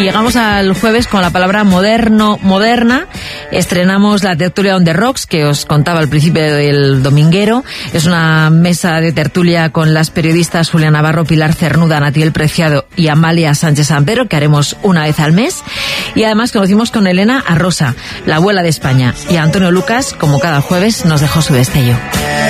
Y llegamos al jueves con la palabra moderna. Estrenamos la tertulia On The Rocks, que os contaba al principio del dominguero. Es una mesa de tertulia con las periodistas Julia Navarro, Pilar Cernuda, Natiel Preciado y Amalia Sánchez Ampero, que haremos una vez al mes. Y además conocimos con Elena a Rosa, la abuela de España. Y Antonio Lucas, como cada jueves, nos dejó su destello.